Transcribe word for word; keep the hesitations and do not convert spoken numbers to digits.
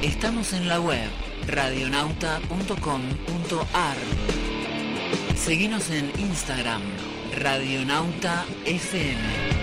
Estamos en la web radionauta punto com punto ar. Seguinos en Instagram, Radionauta F M.